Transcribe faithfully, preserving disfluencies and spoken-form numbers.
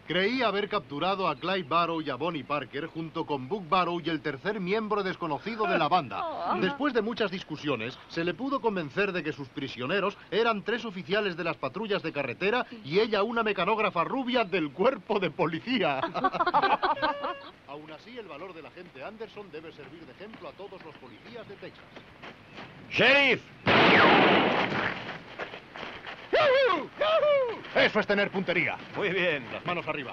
Creí haber capturado a Clyde Barrow y a Bonnie Parker junto con Buck Barrow y el tercer miembro desconocido de la banda. Después de muchas discusiones, se le pudo convencer de que sus prisioneros eran tres oficiales de las patrullas de carretera y ella una mecanógrafa rubia del cuerpo de policía. Aún así, el valor del agente Anderson debe servir de ejemplo a todos los policías de Texas. ¡Sheriff! ¡Yahoo! ¡Yahoo! Eso es tener puntería. Muy bien. Las manos arriba.